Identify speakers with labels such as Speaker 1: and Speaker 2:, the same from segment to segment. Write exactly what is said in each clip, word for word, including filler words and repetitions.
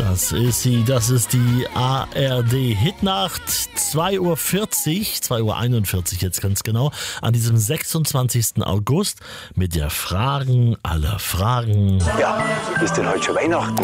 Speaker 1: Das ist sie, das ist die A R D-Hitnacht, zwei Uhr vierzig, zwei Uhr einundvierzig jetzt ganz genau, an diesem sechsundzwanzigsten August mit der Fragen aller Fragen.
Speaker 2: Ja, ist denn heute schon Weihnachten?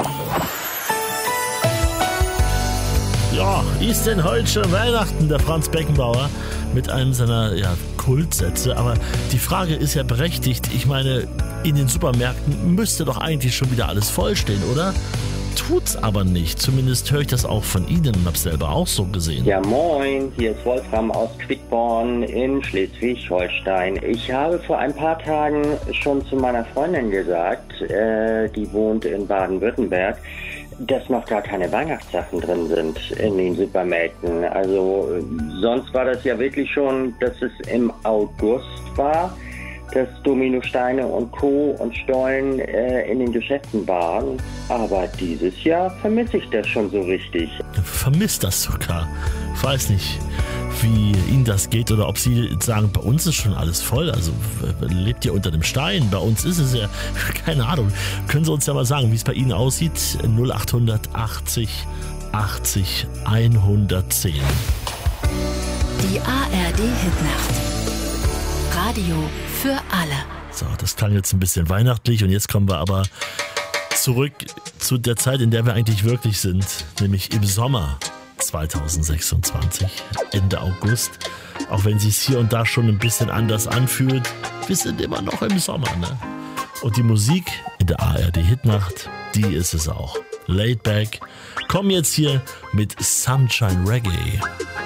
Speaker 1: Ja, ist denn heute schon Weihnachten, der Franz Beckenbauer mit einem seiner ja, Kultsätze. Aber die Frage ist ja berechtigt. Ich meine, in den Supermärkten müsste doch eigentlich schon wieder alles vollstehen, oder? Tut's aber nicht. Zumindest höre ich das auch von Ihnen und hab's selber auch so gesehen.
Speaker 3: Ja, moin, hier ist Wolfram aus Quickborn in Schleswig-Holstein. Ich habe vor ein paar Tagen schon zu meiner Freundin gesagt, äh, die wohnt in Baden-Württemberg, dass noch gar keine Weihnachtssachen drin sind in den Supermärkten. Also sonst war das ja wirklich schon, dass es im August war, dass Dominosteine und Co. und Stollen äh, in den Geschäften waren. Aber dieses Jahr vermisse ich das schon so richtig.
Speaker 1: Vermisst das sogar. Ich weiß nicht, wie Ihnen das geht oder ob Sie sagen, bei uns ist schon alles voll. Also lebt ihr unter dem Stein? Bei uns ist es ja, keine Ahnung. Können Sie uns ja mal sagen, wie es bei Ihnen aussieht? null acht achtzig achtzig hundertzehn.
Speaker 4: Die A R D-Hitnacht. Radio für alle.
Speaker 1: So, das klang jetzt ein bisschen weihnachtlich und jetzt kommen wir aber zurück zu der Zeit, in der wir eigentlich wirklich sind, nämlich im Sommer zweitausendsechsundzwanzig, Ende August. Auch wenn es sich hier und da schon ein bisschen anders anfühlt, wir sind immer noch im Sommer, ne? Und die Musik in der A R D-Hitnacht, die ist es auch. Laid Back, kommen jetzt hier mit Sunshine Reggae.